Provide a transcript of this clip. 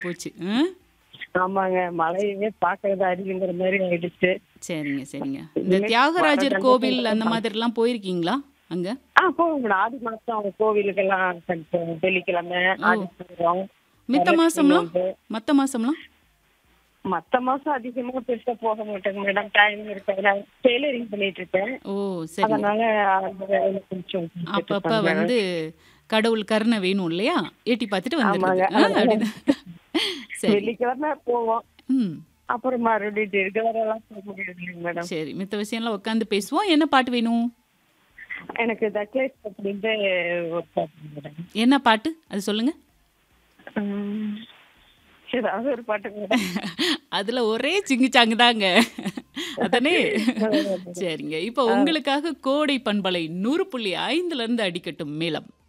போச்சு. ஆமாங்க. மழையவே பார்க்கறது அரிதுங்கிற மாரி ஆயிடுச்சு. சரிங்க, சரிங்க. இந்த இனிமே வர தியாகராஜர் கோவில் அந்த 2 மாதிரிலாம் போயிருக்கீங்களா அங்க? போவோம் மேடம். ஆடி மாசம் கோவிலுக்கெல்லாம் வெள்ளிக்கிழமை, ஓ! ஆடிப்பூரம், மித்த வரலட்சுமி மாசம்லாம்? நோன்பு. மத்த மாசம்லாம்? மத்த மாசம் அதிகமா பெருசா போக மாட்டேங்க மேடம். டைம் இருக்காது. நான் டெய்லரிங் பண்ணிட்டு இருக்கேன். ஓ! சரிங்க. அதனால அந்த வேலையில கொஞ்சம் செஞ்சுட்டு அப்பப்ப இருப்பேங்க. வந்து கடவுள் கருணை வேணும் இல்லையா? எட்டி பார்த்துட்டு வந்துடுறது. ஆமாங்க. அதனால அப்படிதான். சரி. வெள்ளிக்கிழமை போவோம். ம். அப்புறம் மறுபடியும் ரெகுலராலாம் போக முடியாது இல்லைங்க மேடம். சரி. மித்த விஷயம்லாம் உட்காந்து பேசுவோம். என்ன பாட்டு வேணும்? எனக்கு தக்லேஸ் அப்படின்ட்டு ஒரு பாட்டு மேடம். என்ன பாட்டு? அது சொல்லுங்க. ம், ஏதாவது ஒரு பாட்டு மேடம். அதுல ஒரே சிங்குச்சாங்கு தாங்க. அதானே? சரிங்க. இப்ப ஆ, உங்களுக்காக கோடை பண்பலை 100.5ல இருந்து அடிக்கட்டும் மேளம்.